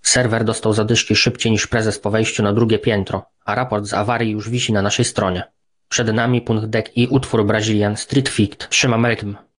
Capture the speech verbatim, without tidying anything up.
Serwer dostał zadyszki szybciej niż prezes po wejściu na drugie piętro, a raport z awarii już wisi na naszej stronie. Przed nami punkt D E C i utwór Brazilian Street Fight trzyma rytm.